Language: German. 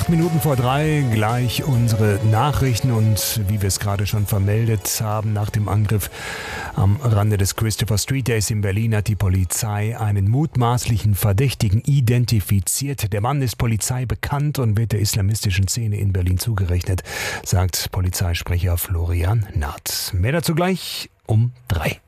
Minuten vor 3, gleich unsere Nachrichten und wie wir es gerade schon vermeldet haben, nach dem Angriff am Rande des Christopher Street Days in Berlin hat die Polizei einen mutmaßlichen Verdächtigen identifiziert. Der Mann ist Polizei bekannt und wird der islamistischen Szene in Berlin zugerechnet, sagt Polizeisprecher Florian Naht. Mehr dazu gleich um 3.